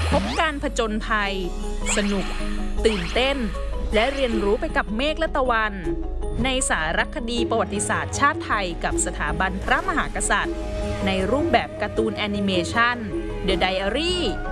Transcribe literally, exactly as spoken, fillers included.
พบการผจญภัย สนุก ตื่นเต้น และเรียนรู้ไปกับเมฆและตะวัน ในสารคดีประวัติศาสตร์ชาติไทยกับสถาบันพระมหากษัตริย์ ในรูปแบบการ์ตูนแอนิเมชัน The Diary